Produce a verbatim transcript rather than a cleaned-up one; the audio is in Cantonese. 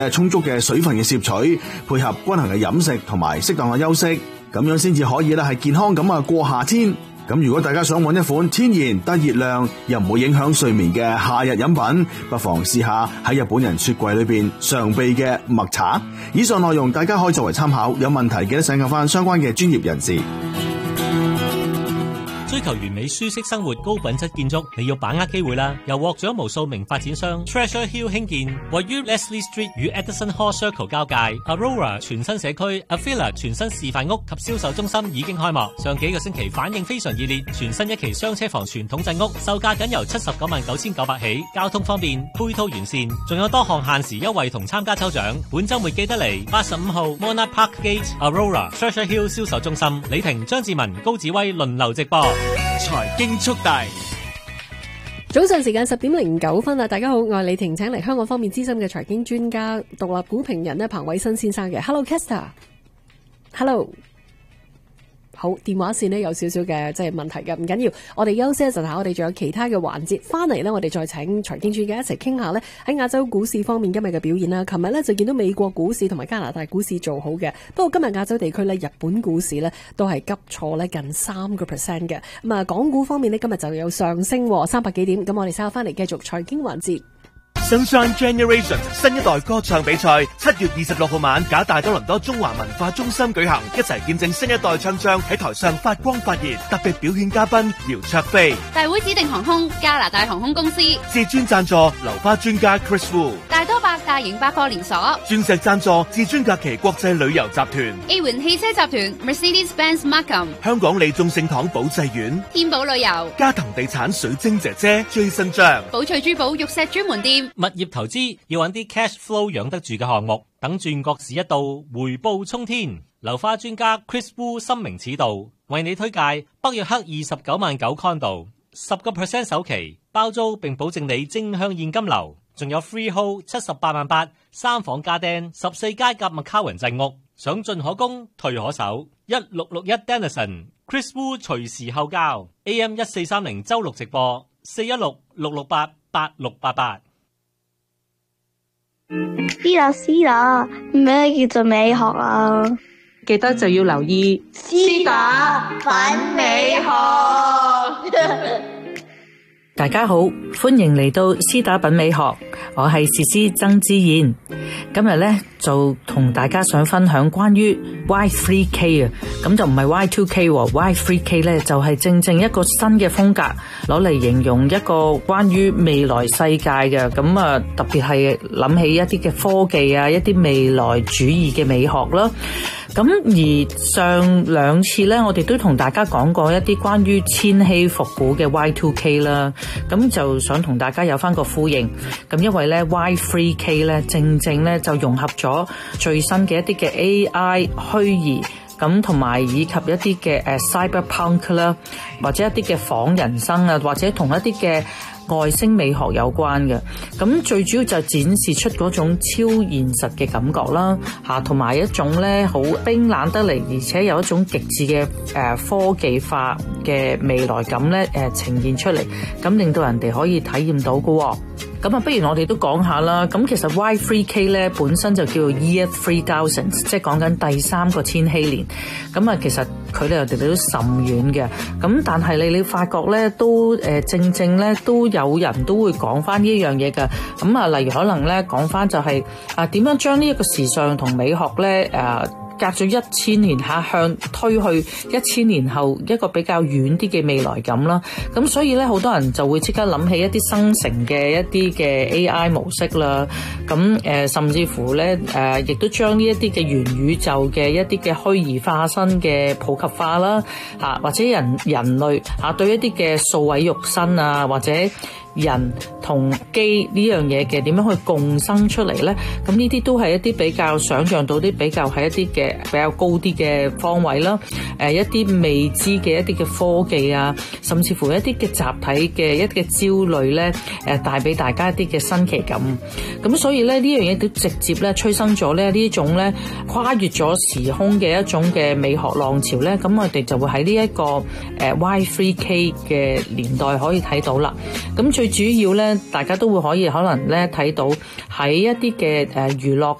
充足嘅水分嘅攝取，配合均衡嘅飲食同埋適當嘅休息，咁樣先至可以咧係健康咁啊過夏天。咁如果大家想揾一款天然低熱量又唔會影響睡眠嘅夏日飲品，不妨試下喺日本人雪櫃裏邊常備嘅麥茶。以上內容大家可以作為參考，有問題記得請教翻相關嘅專業人士。 追求完美舒適生活高品質建築，你要把握機會啦！由獲獎無數名發展商 Treasure Hill 興建，位於 Leslie Street 與 Edison Hall Circle 交界 Aurora 全新社區 Avila 全新示範屋及銷售中心已經開幕，上幾個星期反應非常熱烈。全新一期雙車房傳統鎮屋售價僅由七十九萬九千九百起，交通方便，配套完善，仲有多項限時優惠同參加抽獎。本週末記得嚟八十五號 Monarch Park Gate Aurora Treasure Hill 銷售中心，李婷、張志文、高子威輪流直播。 財經速遞， 早上時間十點零九分啦！大家好，我係李婷，請嚟香港方面資深嘅財經專家、獨立股評人咧彭偉新先生嘅。Hello Caster，Hello。好，電話線呢有少少嘅即係問題嘅，唔緊要，我哋休息一陣下，我哋仲有其他嘅環節，翻嚟呢我哋再請財經專家一齊傾下呢喺亞洲股市方面今日嘅表現啦。琴日呢就見到美國股市同埋加拿大股市做好嘅，不過今日亞洲地區呢日本股市呢都係急挫呢近三個 percent 嘅。咁啊，港股方面呢今日就有上升三百幾點，咁我哋稍後翻嚟繼續財經環節。 Sunshine Generation 新一代歌唱比賽七月二十六號晚，假大多倫多中華文化中心舉行，一齊見證新一代唱將喺台上發光發熱。特別表演嘉賓姚焯菲， 大會指定航空加拿大航空公司， 至尊贊助流花專家 Chris Wu， 大多百大型百貨連鎖， 鑽石贊助至尊假期國際旅遊集團， A 環汽車集團 Mercedes-Benz Markham， 香港利眾聖堂保濟苑， 天寶旅遊， 嘉騰地產水晶姐姐 Jason 張， 寶翠珠寶玉石專門店。 物業投資要揾啲 cash flow 養得住嘅項目，等轉角市一到，回報沖天。樓花專家 Chris Wu 深明此道，為你推介北約克二十九萬九 condo， 十個 percent 首期包租，並保證你正向現金流，仲有 freehold 七十八萬八，三房家丁，十四街夾麥卡雲鎮屋，想進可攻，退可守。一六六一 Denison Chris Wu 隨時候交 A M 一四三零周六直播四一六六六八八六八八。 思啦思啦，咩叫做美學啊？ 記得就要留意思打品美學。 大家好，歡迎嚟到思打品美學，我係詩詩曾之燕。今日咧就同大家想分享關於 Y 三 K 啊，咁就唔係 Y 二 K，Y 三 K 咧就係正正一個新嘅風格，攞嚟形容一個關於未來世界嘅，咁啊特別係諗起一啲嘅科技啊，一啲未來主義嘅美學啦。咁而上兩次咧，我哋都同大家講過一啲關於千禧復古嘅 Y 二 K 啦，咁就想同大家有翻個呼應。咁因為咧 Y 三 K 咧，正正咧就融合咗最新嘅一啲嘅 A I 虛擬，咁同埋以及一啲嘅誒 cyberpunk 啦，或者一啲嘅仿人生啊，或者同一啲嘅外星美學有關嘅，咁最主要就展示出嗰種超現實嘅感覺啦，吓，同埋一種咧好冰冷得嚟，而且有一種極致嘅誒科技化嘅未來感咧誒呈現出嚟，咁令到人哋可以體驗到嘅。咁啊，不如我哋都講下啦。咁其實 Y 三 K 咧本身就叫做 Year Three Thousand， 即係講緊第三個千禧年。咁啊，其實佢哋又哋都甚遠嘅。咁但係你你發覺咧，都誒正正咧都有人都會講翻呢一樣嘢㗎。咁啊，例如可能咧講翻就係啊點樣將呢一個時尚同美學咧誒隔咗一千年下向推去一千年後一個比較遠啲嘅未來感啦，咁所以咧好多人就會即刻諗起一啲生成嘅一啲嘅 A I 模式啦，咁誒、呃、甚至乎咧誒亦都將呢一啲嘅元宇宙嘅一啲嘅虛擬化身嘅普及化啦，吓或者人人類吓對一啲嘅數位肉身啊或者人同機呢樣嘢嘅點樣去共生出嚟呢？咁呢啲都係一啲比較想像到啲比較係一啲嘅比較高啲嘅方位啦。誒一啲未知嘅一啲嘅科技啊，甚至乎一啲嘅集體嘅一啲嘅焦慮呢，誒帶俾大家一啲嘅新奇感。咁所以咧呢樣嘢都直接咧催生咗咧呢種咧跨越咗時空嘅一種嘅美學浪潮咧。咁我哋就會喺呢一個誒 Y 三 K 嘅年代可以睇到啦。咁最主要咧，大家都會可以可能咧睇到喺一啲嘅誒娛樂